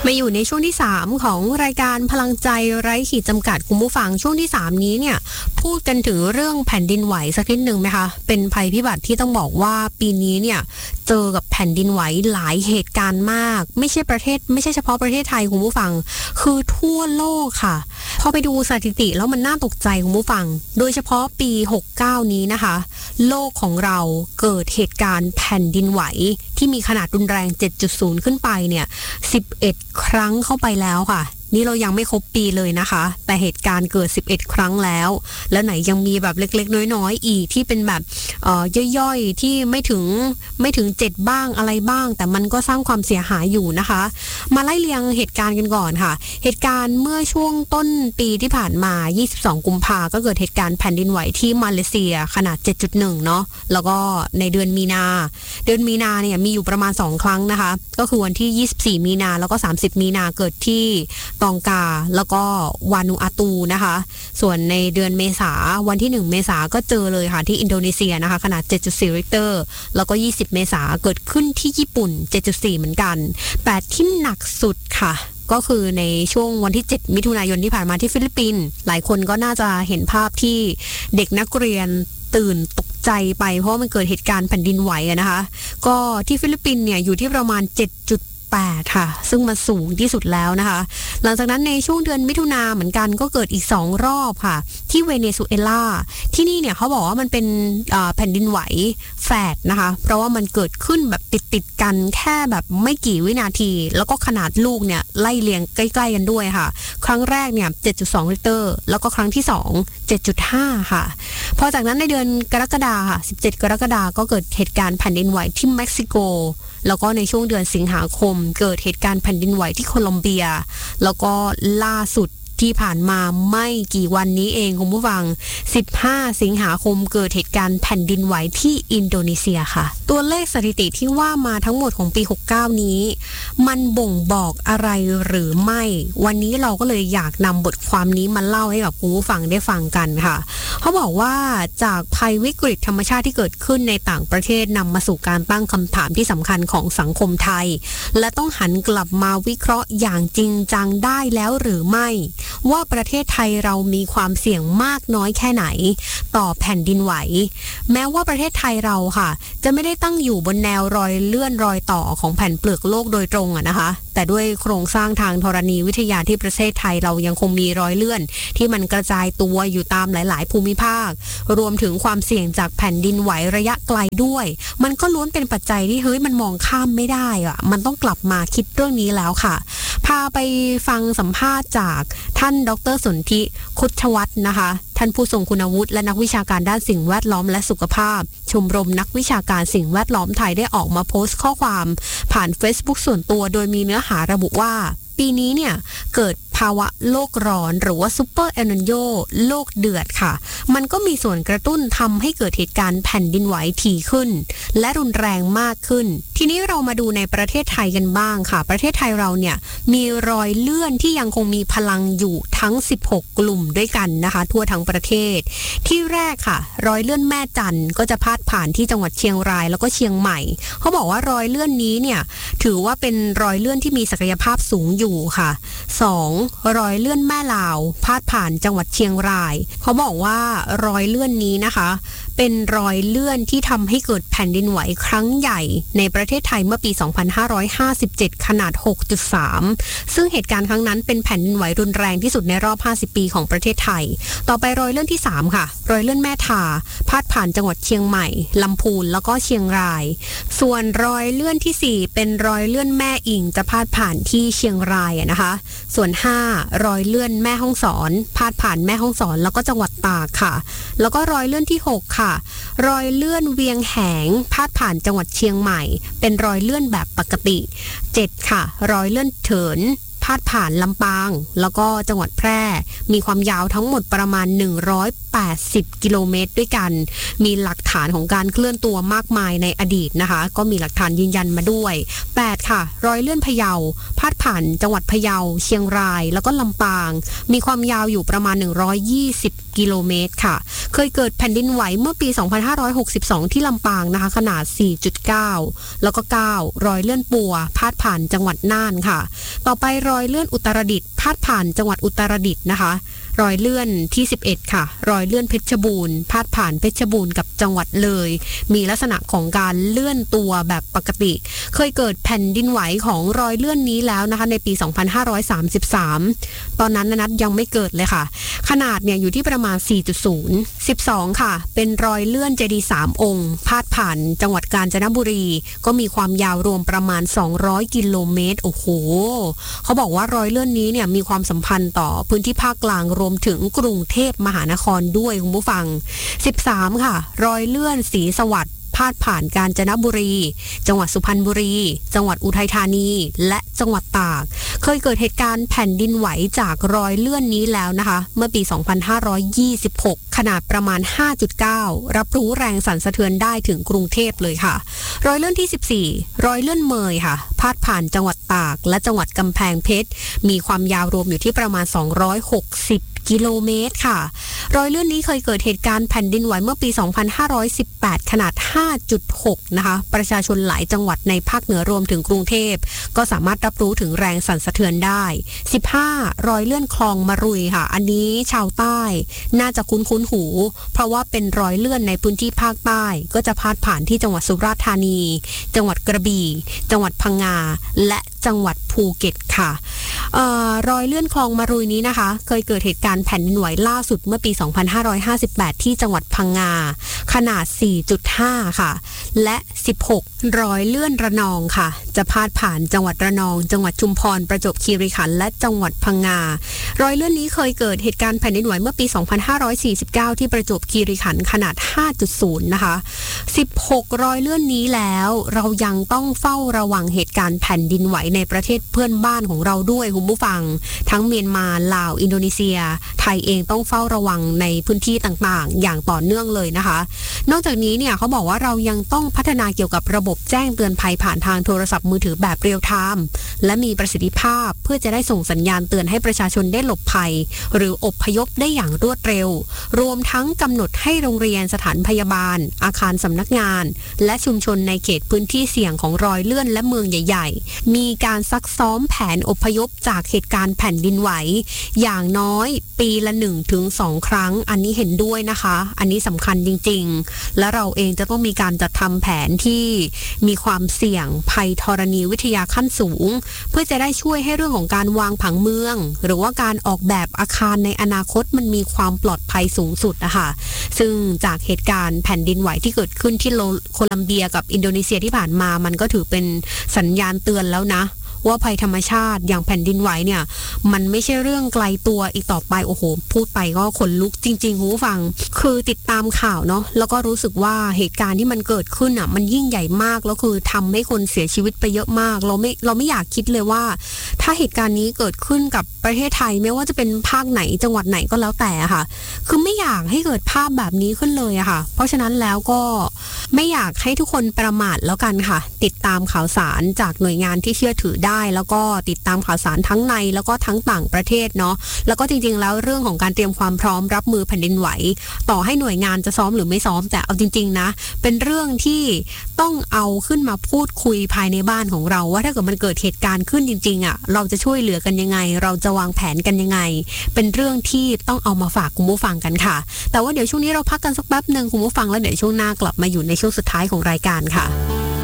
มาอยู่ในช่วงที่3ของรายการพลังใจไร้ขีดจำกัดคุณผู้ฟังช่วงที่3นี้เนี่ยพูดกันถึงเรื่องแผ่นดินไหวสักนิดนึงไหมคะเป็นภัยพิบัติที่ต้องบอกว่าปีนี้เนี่ยเจอกับแผ่นดินไหวหลายเหตุการณ์มากไม่ใช่เฉพาะประเทศไทยคุณผู้ฟังคือทั่วโลกค่ะพอไปดูสถิติแล้วมันน่าตกใจคุณผู้ฟังโดยเฉพาะปี69นี้นะคะโลกของเราเกิดเหตุการณ์แผ่นดินไหวที่มีขนาดรุนแรง 7.0 ขึ้นไปเนี่ย11 ครั้งเข้าไปแล้วค่ะนี่เรายังไม่ครบปีเลยนะคะแต่เหตุการณ์เกิด11 ครั้งแล้วไหนยังมีแบบเล็กๆน้อยๆอีกที่เป็นแบบย่อยๆที่ไม่ถึง7บ้างอะไรบ้างแต่มันก็สร้างความเสียหายอยู่นะคะมาไล่เรียงเหตุการณ์กันก่อนค่ะเหตุการณ์เมื่อช่วงต้นปีที่ผ่านมา22 กุมภาพันธ์ก็เกิดเหตุการณ์แผ่นดินไหวที่มาเลเซียขนาด 7.1 เนาะแล้วก็ในเดือนมีนาเนี่ยมีอยู่ประมาณ2 ครั้งนะคะก็คือวันที่24 มีนาแล้วก็30 มีนาเกิดที่ตองกาแล้วก็วานูอาตูนะคะส่วนในเดือนเมษาวันที่1 เมษาก็เจอเลยค่ะที่อินโดนีเซียนะคะขนาด 7.4 ริกเตอร์แล้วก็20 เมษาเกิดขึ้นที่ญี่ปุ่น 7.4 เหมือนกันแต่ที่หนักสุดค่ะก็คือในช่วงวันที่7 มิถุนายนที่ผ่านมาที่ฟิลิปปินส์หลายคนก็น่าจะเห็นภาพที่เด็กนักเรียนตื่นตกใจไปเพราะมันเกิดเหตุการณ์แผ่นดินไหวนะคะก็ที่ฟิลิปปินส์เนี่ยอยู่ที่ประมาณ7.8 ค่ะซึ่งมาสูงที่สุดแล้วนะคะหลังจากนั้นในช่วงเดือนมิถุนาเหมือนกันก็เกิดอีก2 รอบค่ะที่เวเนซุเอลาที่นี่เนี่ยเขาบอกว่ามันเป็นแผ่นดินไหวแฝดนะคะเพราะว่ามันเกิดขึ้นแบบติดกันแค่แบบไม่กี่วินาทีแล้วก็ขนาดลูกเนี่ยไล่เรียงใกล้ๆกันด้วยค่ะครั้งแรกเนี่ย 7.2 ริกเตอร์แล้วก็ครั้งที่2 7.5 ค่ะพอจากนั้นในเดือนกรกฎาคมค่ะ17 กรกฎาคมก็เกิดเหตุการณ์แผ่นดินไหวที่เม็กซิโกแล้วก็ในช่วงเดือนสิงหาคมเกิดเหตุการณ์แผ่นดินไหวที่โคลอมเบียแล้วก็ล่าสุดที่ผ่านมาไม่กี่วันนี้เองคุณผู้ฟัง15 สิงหาคมเกิดเหตุการณ์แผ่นดินไหวที่อินโดนีเซียค่ะตัวเลขสถิติที่ว่ามาทั้งหมดของปี69นี้มันบ่งบอกอะไรหรือไม่วันนี้เราก็เลยอยากนำบทความนี้มาเล่าให้กับคุณผู้ฟังได้ฟังกันค่ะเขาบอกว่าจากภัยวิกฤตธรรมชาติที่เกิดขึ้นในต่างประเทศนำมาสู่การตั้งคำถามที่สำคัญของสังคมไทยและต้องหันกลับมาวิเคราะห์อย่างจริงจังได้แล้วหรือไม่ว่าประเทศไทยเรามีความเสี่ยงมากน้อยแค่ไหนต่อแผ่นดินไหวแม้ว่าประเทศไทยเราค่ะจะไม่ได้ตั้งอยู่บนแนวรอยเลื่อนรอยต่อของแผ่นเปลือกโลกโดยตรงนะคะแต่ด้วยโครงสร้างทางธรณีวิทยาที่ประเทศไทยเรายังคงมีรอยเลื่อนที่มันกระจายตัวอยู่ตามหลายๆภูมิภาครวมถึงความเสี่ยงจากแผ่นดินไหวระยะไกลด้วยมันก็ล้วนเป็นปัจจัยที่มันมองข้ามไม่ได้อะมันต้องกลับมาคิดเรื่องนี้แล้วค่ะพาไปฟังสัมภาษณ์จากท่านดร.สนธิ คุชวัฒน์นะคะท่านผู้ทรงคุณวุฒิและนักวิชาการด้านสิ่งแวดล้อมและสุขภาพชมรมนักวิชาการสิ่งแวดล้อมไทยได้ออกมาโพสต์ข้อความผ่าน Facebook ส่วนตัวโดยมีเนื้อหาระบุว่าปีนี้เนี่ยเกิดภาวะโลกร้อนหรือว่าซูเปอร์เอลนิโญโลกเดือดค่ะมันก็มีส่วนกระตุ้นทำให้เกิดเหตุการณ์แผ่นดินไหวถี่ขึ้นและรุนแรงมากขึ้นทีนี้เรามาดูในประเทศไทยกันบ้างค่ะประเทศไทยเราเนี่ยมีรอยเลื่อนที่ยังคงมีพลังอยู่ทั้ง16 กลุ่มด้วยกันนะคะทั่วทั้งประเทศที่แรกค่ะรอยเลื่อนแม่จันก็จะพาดผ่านที่จังหวัดเชียงรายแล้วก็เชียงใหม่เขาบอกว่ารอยเลื่อนนี้เนี่ยถือว่าเป็นรอยเลื่อนที่มีศักยภาพสูงอยู่ค่ะ2รอยเลื่อนแม่ลาวพาดผ่านจังหวัดเชียงรายเขาบอกว่ารอยเลื่อนนี้นะคะเป็นรอยเลื่อนที่ทำให้เกิดแผ่นดินไหวครั้งใหญ่ในประเทศไทยเมื่อปี 2557 ขนาด 6.3 ซึ่งเหตุการณ์ครั้งนั้นเป็นแผ่นดินไหวรุนแรงที่สุดในรอบ 50 ปีของประเทศไทยต่อไปรอยเลื่อนที่ 3 ค่ะรอยเลื่อนแม่ทาพาดผ่านจังหวัดเชียงใหม่ลำพูนแล้วก็เชียงรายส่วนรอยเลื่อนที่ 4 เป็นรอยเลื่อนแม่อิงจะพาดผ่านที่เชียงรายนะคะส่วน5รอยเลื่อนแม่ฮ่องสอนพาดผ่านแม่ฮ่องสอนแล้วก็จังหวัดตากค่ะแล้วก็รอยเลื่อนที่6ค่ะรอยเลื่อนเวียงแหงพาดผ่านจังหวัดเชียงใหม่เป็นรอยเลื่อนแบบปกติ7ค่ะรอยเลื่อนเถินพาดผ่านลำปางแล้วก็จังหวัดแพร่มีความยาวทั้งหมดประมาณ180 กิโลเมตรด้วยกันมีหลักฐานของการเคลื่อนตัวมากมายในอดีตนะคะก็มีหลักฐานยืนยันมาด้วย8ค่ะรอยเลื่อนพะเยาพาดผ่านจังหวัดพะเยาเชียงรายแล้วก็ลำปางมีความยาวอยู่ประมาณ120 กิโลเมตรค่ะเคยเกิดแผ่นดินไหวเมื่อปี 2562 ที่ลำปางนะคะขนาด 4.9 แล้วก็ 9 รอยเลื่อนปัวพาดผ่านจังหวัดน่านค่ะต่อไปรอยเลื่อนอุตรดิตถ์พาดผ่านจังหวัดอุตรดิตถ์นะคะรอยเลื่อนที่ 11 ค่ะรอยเลื่อนเพชรบูรณ์พาดผ่านเพชรบูรณ์กับจังหวัดเลยมีลักษณะของการเลื่อนตัวแบบปกติเคยเกิดแผ่นดินไหวของรอยเลื่อนนี้แล้วนะคะในปี 2533 ตอนนั้นนัดยังไม่เกิดเลยค่ะขนาดเนี่ยอยู่ที่ประมาณ 4.0 12 ค่ะเป็นรอยเลื่อนเจดีย์3องค์พาดผ่านจังหวัดกาญจนบุรีก็มีความยาวรวมประมาณ200กิโลเมตรโอ้โหเขาบอกว่ารอยเลื่อนนี้เนี่ยมีความสัมพันธ์ต่อพื้นที่ภาคกลางรวมถึงกรุงเทพมหานครด้วยคุณผู้ฟัง13ค่ะรอยเลื่อนศรีสวัสดิ์พาดผ่านกาญจนบุรีจังหวัดสุพรรณบุรีจังหวัดอุทัยธานีและจังหวัดตากเคยเกิดเหตุการณ์แผ่นดินไหวจากรอยเลื่อนนี้แล้วนะคะเมื่อปี 2526 ขนาดประมาณ 5.9 รับรู้แรงสั่นสะเทือนได้ถึงกรุงเทพเลยค่ะรอยเลื่อนที่ 14 รอยเลื่อนเมยค่ะพาดผ่านจังหวัดตากและจังหวัดกำแพงเพชรมีความยาวรวมอยู่ที่ประมาณ260กิโลเมตรค่ะรอยเลื่อนนี้เคยเกิดเหตุการณ์แผ่นดินไหวเมื่อปี 2518 ขนาด 5.6 นะคะประชาชนหลายจังหวัดในภาคเหนือรวมถึงกรุงเทพก็สามารถรับรู้ถึงแรงสั่นสะเทือนได้15รอยเลื่อนคลองมะรุยค่ะอันนี้ชาวใต้น่าจะคุ้นหูเพราะว่าเป็นรอยเลื่อนในพื้นที่ภาคใต้ก็จะพาดผ่านที่จังหวัดสุราษฎร์ธานีจังหวัดกระบี่จังหวัดพังงาและจังหวัดภูเก็ตค่ะรอยเลื่อนคลองมะรุยนี้นะคะเคยเกิดเหตุการณ์แผ่นดินไหวล่าสุดเมื่อปี 2558 ที่จังหวัดพังงาขนาด 4.5 ค่ะและ16รอยเลื่อนระนองค่ะจะพาดผ่านจังหวัดระนองจังหวัดชุมพรประจวบคีรีขันธ์และจังหวัดพังงารอยเลื่อนนี้เคยเกิดเหตุการณ์แผ่นดินไหวเมื่อปี 2549 ที่ประจวบคีรีขันธ์ขนาด 5.0 นะคะ16รอยเลื่อนนี้แล้วเรายังต้องเฝ้าระวังเหตุการณ์แผ่นดินไหวในประเทศเพื่อนบ้านของเราด้วยคุณผู้ฟังทั้งเมียนมาลาวอินโดนีเซียไทยเองต้องเฝ้าระวังในพื้นที่ต่างๆอย่างต่อเนื่องเลยนะคะนอกจากนี้เนี่ยเขาบอกว่าเรายังต้องพัฒนาเกี่ยวกับระบบแจ้งเตือนภัยผ่านทางโทรศัพท์มือถือแบบเรียลไทม์และมีประสิทธิภาพเพื่อจะได้ส่งสัญญาณเตือนให้ประชาชนได้หลบภัยหรืออพยพได้อย่างรวดเร็วรวมทั้งกำหนดให้โรงเรียนสถานพยาบาลอาคารสำนักงานและชุมชนในเขตพื้นที่เสี่ยงของรอยเลื่อนและเมืองใหญ่ๆมีการซักซ้อมแผนอพยพจากเหตุการณ์แผ่นดินไหวอย่างน้อยปีละ 1-2 ครั้งอันนี้เห็นด้วยนะคะอันนี้สำคัญจริงๆและเราเองจะต้องมีการจัดทำแผนที่มีความเสี่ยงภัยธรณีวิทยาขั้นสูงเพื่อจะได้ช่วยให้เรื่องของการวางผังเมืองหรือว่าการออกแบบอาคารในอนาคตมันมีความปลอดภัยสูงสุดนะคะซึ่งจากเหตุการณ์แผ่นดินไหวที่เกิดขึ้นที่โคลัมเบียกับอินโดนีเซียที่ผ่านมามันก็ถือเป็นสัญญาณเตือนแล้วนะว่าภัยธรรมชาติอย่างแผ่นดินไหวเนี่ยมันไม่ใช่เรื่องไกลตัวอีกต่อไปโอ้โหพูดไปก็ขนลุกจริงๆคุณผู้ฟังคือติดตามข่าวเนาะแล้วก็รู้สึกว่าเหตุการณ์ที่มันเกิดขึ้นอ่ะมันยิ่งใหญ่มากแล้วคือทำให้คนเสียชีวิตไปเยอะมากเราไม่อยากคิดเลยว่าถ้าเหตุการณ์นี้เกิดขึ้นกับประเทศไทยไม่ว่าจะเป็นภาคไหนจังหวัดไหนก็แล้วแต่ค่ะคือไม่อยากให้เกิดภาพแบบนี้ขึ้นเลยอะค่ะเพราะฉะนั้นแล้วก็ไม่อยากให้ทุกคนประมาทแล้วกันค่ะติดตามข่าวสารจากหน่วยงานที่เชื่อถือได้แล้วก็ติดตามข่าวสารทั้งในแล้วก็ทั้งต่างประเทศเนาะแล้วก็จริงๆแล้วเรื่องของการเตรียมความพร้อมรับมือแผ่นดินไหวต่อให้หน่วยงานจะซ้อมหรือไม่ซ้อมแต่เอาจริงๆนะเป็นเรื่องที่ต้องเอาขึ้นมาพูดคุยภายในบ้านของเราว่าถ้าเกิดมันเกิดเหตุการณ์ขึ้นจริงๆอ่ะเราจะช่วยเหลือกันยังไงเราจะวางแผนกันยังไงเป็นเรื่องที่ต้องเอามาฝากคุณผู้ฟังกันค่ะแต่ว่าเดี๋ยวช่วงนี้เราพักกันสักแป๊บนึงคุณผู้ฟังแล้วเดี๋ยวช่วงหน้ากลับมาอยู่ในช่วงสุดท้ายของรายการค่ะ